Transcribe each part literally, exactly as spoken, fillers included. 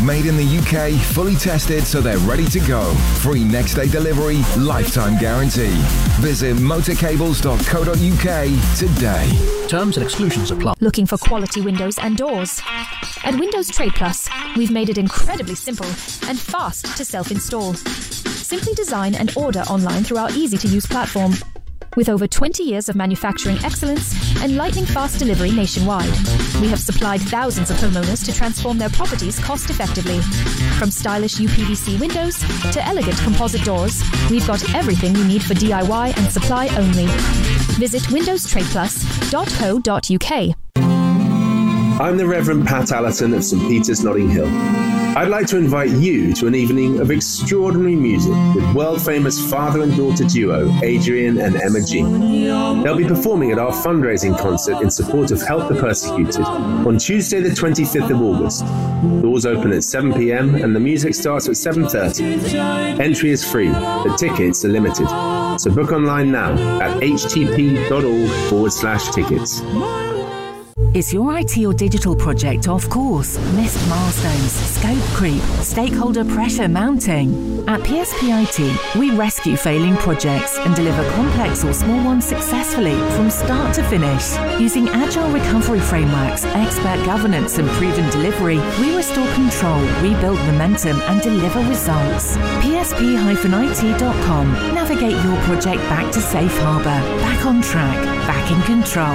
Made in the U K, fully tested so they're ready to go. Free next day delivery, lifetime guarantee. Visit motorcables dot co dot uk today. Terms and exclusions apply. Looking for quality windows and doors? At Windows Trade Plus, we've made it incredibly simple and fast to self-install. Simply design and order online through our easy-to-use platform. With over twenty years of manufacturing excellence and lightning-fast delivery nationwide, we have supplied thousands of homeowners to transform their properties cost-effectively. From stylish U P V C windows to elegant composite doors, we've got everything you need for D I Y and supply only. Visit windows trade plus dot co dot uk. I'm the Reverend Pat Allerton of St Peter's, Notting Hill. I'd like to invite you to an evening of extraordinary music with world-famous father and daughter duo Adrian and Emma Jean. They'll be performing at our fundraising concert in support of Help the Persecuted on Tuesday the twenty-fifth of August. Doors open at seven p.m. and the music starts at seven thirty. Entry is free, but tickets are limited. So book online now at htp.org forward slash tickets. Is your I T or digital project off course? Missed milestones, scope creep, stakeholder pressure mounting? At P S P I T, we rescue failing projects and deliver complex or small ones successfully from start to finish. Using agile recovery frameworks, expert governance and proven delivery, we restore control, rebuild momentum and deliver results. P S P I T dot com. Navigate your project back to safe harbour, back on track, back in control.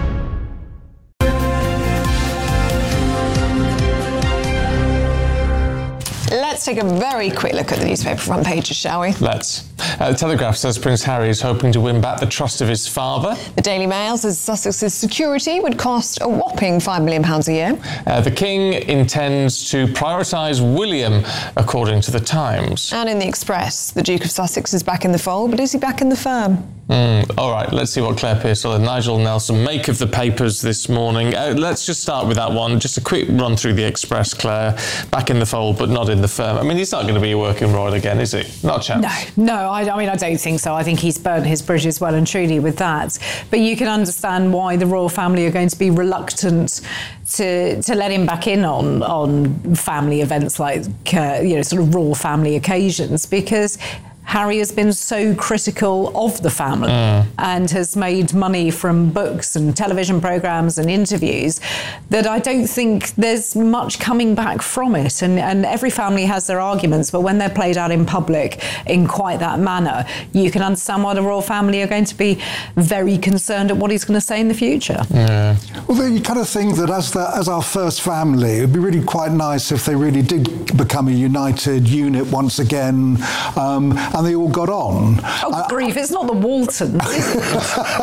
Let's take a very quick look at the newspaper front pages, shall we? Let's. Uh, the Telegraph says Prince Harry is hoping to win back the trust of his father. The Daily Mail says Sussex's security would cost a whopping five million pounds a year. Uh, the King intends to prioritise William, according to the Times. And in the Express, the Duke of Sussex is back in the fold, but is he back in the firm? Mm, all right, let's see what Claire Pearsall and Nigel Nelson make of the papers this morning. Uh, let's just start with that one. Just a quick run through the Express, Claire. Back in the fold, but not in the firm. I mean, he's not going to be working royal again, is he? Not a chance. No, no, I, I mean, I don't think so. I think he's burnt his bridges well and truly with that. But you can understand why the royal family are going to be reluctant to to let him back in on, on family events like, uh, you know, sort of royal family occasions, because Harry has been so critical of the family mm. and has made money from books and television programmes and interviews that I don't think there's much coming back from it. And, and every family has their arguments, but when they're played out in public in quite that manner, you can understand why the royal family are going to be very concerned at what he's going to say in the future. Yeah. Well, then you kind of think that as, the, as our first family, it would be really quite nice if they really did become a united unit once again, um, and they all got on. Oh, uh, grief, it's not the Waltons, is it?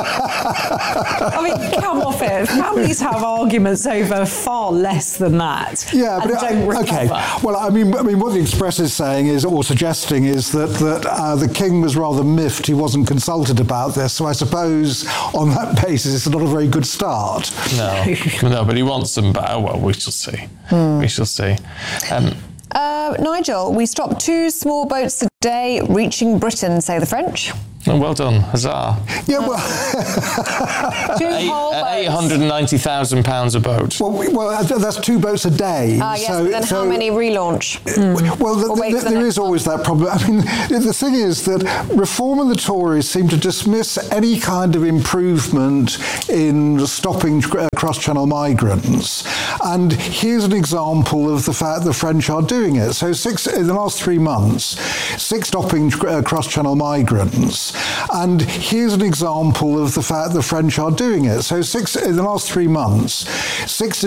I mean, come off it. Families have arguments over far less than that. Yeah, but and don't okay. recover. Well, I mean, I mean, what the Express is saying is, or suggesting, is that that uh, the King was rather miffed he wasn't consulted about this. So I suppose on that basis, it's not a very good start. No, no, but he wants them back. Oh, well, we shall see. Hmm. We shall see. Um, Uh, Nigel, we stopped two small boats a day reaching Britain, say the French. Oh, well done, huzzah. Yeah, well... two Eight, whole uh, boats. eight hundred ninety thousand pounds a boat. Well, we, well, that's two boats a day. Ah, yes, so, but then so, how many relaunch? Mm. Well, the, the, the, there is always that problem. I mean, the thing is that Reform and the Tories seem to dismiss any kind of improvement in stopping cross-channel migrants. And here's an example of the fact the French are doing it. So six in the last three months, six stopping cross-channel migrants. And here's an example of the fact the French are doing it. So six in the last three months, six